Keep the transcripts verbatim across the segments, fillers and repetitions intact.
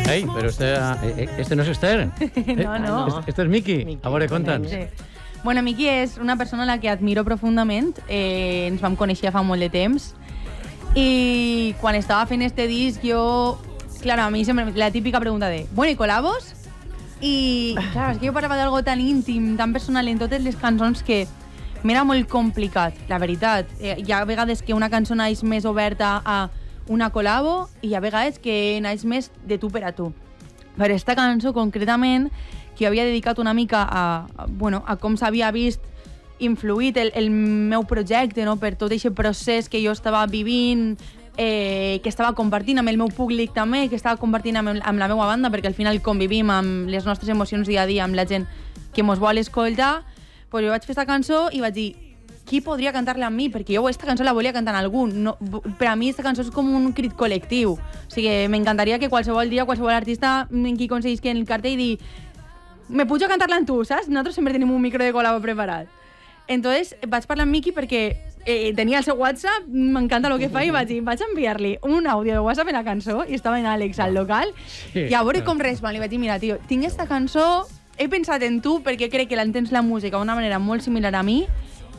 Ei, però este, este no és Esther. No, no. Este, este és Miki. A veure, conta'ns. Sí. Bueno, Miki és una persona a la que admiro profundament. Eh, ens vam conèixer fa molt de temps. I quan estava fent este disc, jo... Claro, a mi sempre la típica pregunta de bueno, ¿y colabos? I, claro, és que jo parlava d'algo tan íntim, tan personal en totes les cançons que m'era molt complicat, la veritat. Eh, hi ha vegades que una cançó naix més oberta a una col·labo i hi ha vegades que naix més de tu per a tu. Per esta cançó, concretament, que jo havia dedicat una mica a, a, bueno, a com s'havia vist influït el, el meu projecte, no? Per tot aquest procés que jo estava vivint, eh, que estava compartint amb el meu públic també, que estava compartint amb, amb la meva banda, perquè al final convivim amb les nostres emocions dia a dia, amb la gent que mos vol escoltar. Pues jo vaig fer aquesta cançó i vaig dir, qui podria cantar-la amb mi? Perquè jo aquesta cançó la volia cantar amb algú. No, per a mi aquesta cançó és com un crit col·lectiu. O sigui, m'encantaria que qualsevol dia, qualsevol artista en qui aconseguís que en el cartell di me pujo a cantar-la amb tu, saps? Nosaltres sempre tenim un micro de col·labo preparat. Entonces vaig parlar amb Miki perquè eh, tenia el seu WhatsApp, m'encanta el que fa, i vaig dir, vaig enviar-li un àudio de WhatsApp en la cançó, i estava en Àlex al local, sí, i a veure com respon. Li vaig dir, mira, tio, tinc esta cançó, he pensat en tu perquè crec que l'entens la música d'una manera molt similar a mi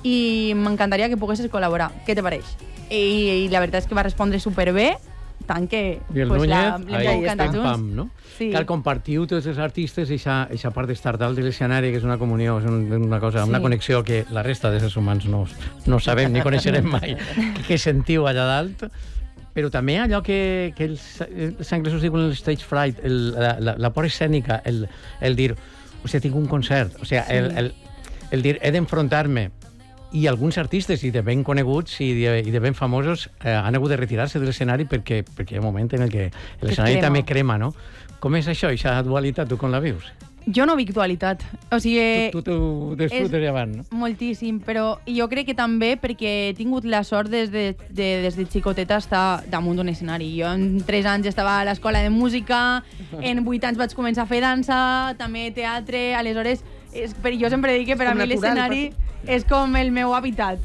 i m'encantaria que poguessis col·laborar. Què te pareix? I, i la veritat és que va respondre superbé, tant que I el pues, Núñez, l'hem ahí cantat estem junts. pam, no? Sí. Cal compartiu tots els artistes i aquesta part d'estar dalt de l'escenari, que és una comunió, és un, una cosa, sí, una connexió que la resta d'éssers humans no, no sabem ni coneixerem mai, que sentiu allà dalt. Però també allò que, que els, els anglesos diuen el stage fright, el, la, la, la por escènica, el, el dir, o sigui, tinc un concert, o sigui, sí, el, el, el dir, he d'enfrontar-me. I alguns artistes, i de ben coneguts i de, i de ben famosos, eh, han hagut de retirar-se de l'escenari perquè, perquè hi ha un moment en què l'escenari també crema, no? Com és això, aquesta dualitat, tu com la vius? Jo no vic dualitat. O sigui... Tu t'ho disfrutes avant, no? Moltíssim, però jo crec que també perquè he tingut la sort des de, de, des de xicoteta estar damunt d'un escenari. Jo en tres anys estava a l'escola de música, en vuit anys vaig començar a fer dansa, també teatre, aleshores... És, per, jo sempre dic que per a mi l'escenari és com el meu hàbitat.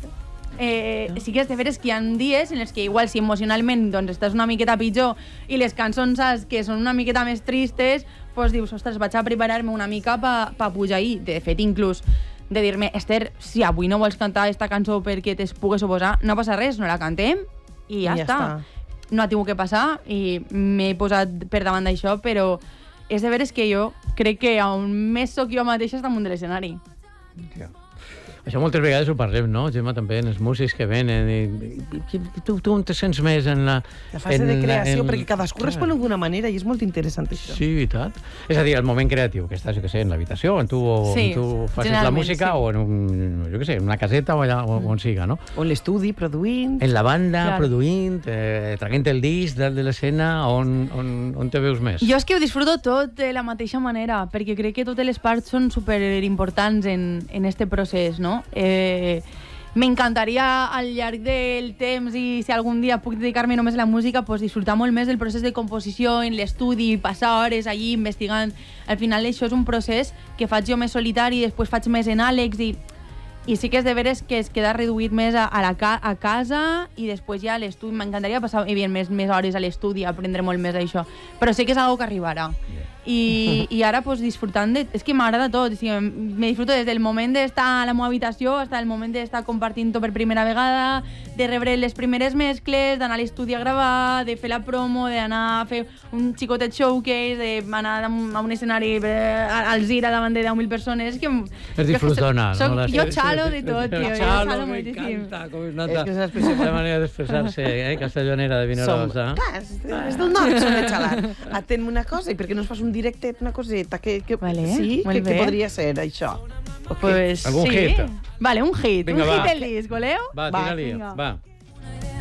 Eh, sí que és de veres que hi ha dies en els que igual si emocionalment doncs, estàs una miqueta pitjor i les cançons saps que són una miqueta més tristes, doncs dius, ostres, vaig a preparar-me una mica per pa pujar ahir. De fet, inclús de dir-me, Esther, si avui no vols cantar esta cançó perquè t'es pugues oposar, no passa res, no la cantem i ja, ja està. està. No ha tingut que passar i m'he posat per davant d'això, però és de veres que jo crec que on més sóc jo mateixa damunt de l'escenari. Ja. Això moltes vegades ho parlem, no, Gemma, també en els músics que venen. I, i, tu, tu on te sents més en la... La fase en, de creació, en, perquè cadascú clar, respon d'alguna manera i és molt interessant això. Sí, i tant. És a dir, el moment creatiu, que estàs, jo què sé, en l'habitació, on tu, sí, on tu facis la música, sí, o en un, jo què sé, en una caseta o allà on, on siga, no? O en l'estudi, produint... En la banda, clar, produint, eh, traient el disc dalt de l'escena, on, on, on te veus més? Jo és que ho disfruto tot de la mateixa manera, perquè crec que totes les parts són superimportants en, en este procés, no? Eh, M'encantaria al llarg del temps i si algun dia puc dedicar-me només a la música, pues, disfrutar molt més del procés de composició en l'estudi, passar hores allí investigant. Al final això és un procés que faig jo més solitari, després faig més en Àlex i, i sí que és de veres que es queda reduït més a, a, la ca a casa i després ja a l'estudi. M'encantaria passar evidentment més, més hores a l'estudi, aprendre molt més d'això, però sé que és algo que arribarà. I, i ara pues, disfrutant de... És que m'agrada tot, o sigui, me disfruto des del moment d'estar a la meva habitació fins al moment d'estar compartint-ho per primera vegada, de rebre les primeres mescles, d'anar a l'estudi a gravar, de fer la promo, d'anar a fer un xicotet showcase, d'anar a un escenari al Zira davant de deu mil persones. És que... És disfrutona, soc, no? Jo xalo de tot, tio. Jo xalo moltíssim. M'encanta, com es nota. És que és la manera d'expressar-se, eh? Castellonera de Vinaròs, eh? Clar, és del nord, som de xalar. Atén una cosa, i per què no es fas un directe, una coseta, que, que, vale, sí, que, que podria ser això. Okay. Pues, ¿Algún sí. hit? Vale, un hit. Venga, un va. hit del disc, voleu? Va, tira-li, va.